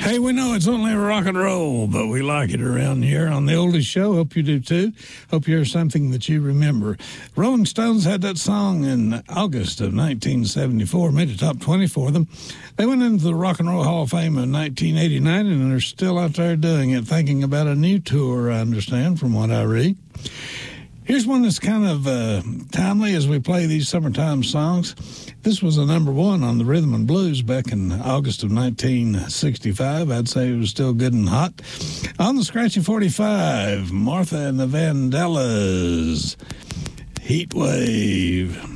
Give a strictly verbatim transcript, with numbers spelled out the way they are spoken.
Hey, we know it's only rock and roll, but we like it around here on the Oldies Show. Hope you do too. Hope you hear something that you remember. Rolling Stones had that song in August of nineteen seventy-four, made a top twenty for them. They went into the Rock and Roll Hall of Fame in nineteen eighty-nine, and they're still out there doing it, thinking about a new tour, I understand, from what I read. Here's one that's kind of uh, timely as we play these summertime songs. This was a number one on the Rhythm and Blues back in August of nineteen sixty-five. I'd say it was still good and hot. On the Scratchy forty-five, Martha and the Vandellas, Heat Wave.